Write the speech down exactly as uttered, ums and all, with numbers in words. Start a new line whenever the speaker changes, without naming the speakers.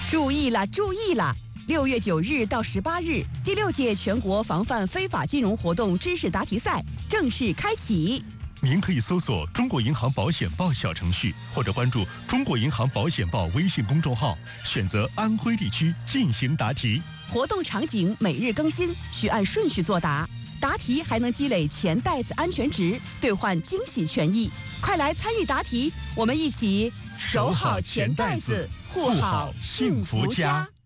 注意了，注意了！六月九日到十八日，第六届全国防范非法金融活动知识答题赛正式开启。
您可以搜索“中国银行保险报”小程序，或者关注“中国银行保险报”微信公众号，选择安徽地区进行答题。
活动场景每日更新，需按顺序作答。答题还能积累钱袋子安全值，兑换惊喜权益。快来参与答题，我们一起守好钱袋子，护好幸福家。